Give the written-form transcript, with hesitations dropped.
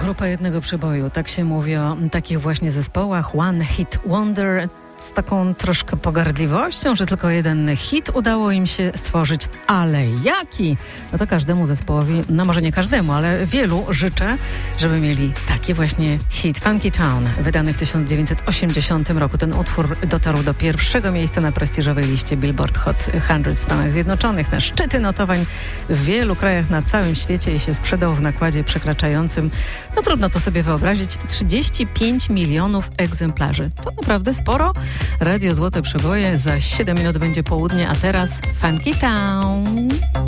grupa jednego przeboju. Tak się mówi o takich właśnie zespołach. One Hit Wonder. Z taką troszkę pogardliwością, że tylko jeden hit udało im się stworzyć. Ale jaki? No to każdemu zespołowi, no może nie każdemu, ale wielu życzę, żeby mieli taki właśnie hit. Funky Town, wydany w 1980 roku. Ten utwór dotarł do pierwszego miejsca na prestiżowej liście Billboard Hot 100 w Stanach Zjednoczonych, na szczyty notowań w wielu krajach na całym świecie i się sprzedał w nakładzie przekraczającym, no trudno to sobie wyobrazić, 35 milionów egzemplarzy. To naprawdę sporo. Radio Złote Przeboje, za 7 minut będzie południe, a teraz Funky Town.